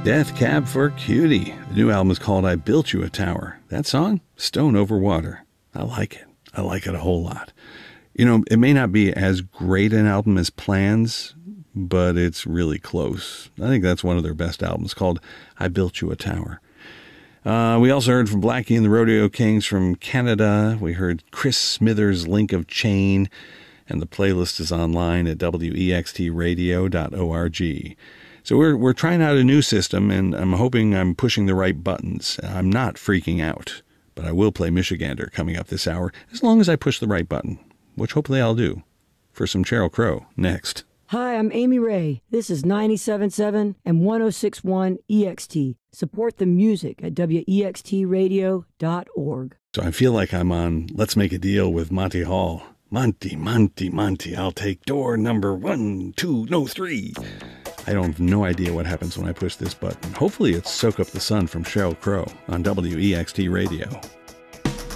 Death Cab for Cutie. The new album is called I Built You a Tower. That song? Stone Over Water. I like it. I like it a whole lot. You know, it may not be as great an album as Plans, but it's really close. I think that's one of their best albums, called I Built You a Tower. We also heard from Blackie and the Rodeo Kings from Canada. We heard Chris Smithers' Link of Chain, and the playlist is online at wextradio.org. So we're trying out a new system, and I'm hoping I'm pushing the right buttons. I'm not freaking out, but I will play Michigander coming up this hour, as long as I push the right button, which hopefully I'll do, for some Sheryl Crow next. Hi, I'm Amy Ray. This is 97.7 and 106.1 EXT. Support the music at wextradio.org. So I feel like I'm on Let's Make a Deal with Monty Hall. Monty, I'll take door number 1, 2, no 3. I don't have no idea what happens when I push this button. Hopefully it's Soak Up the Sun from Sheryl Crow on WEXT Radio.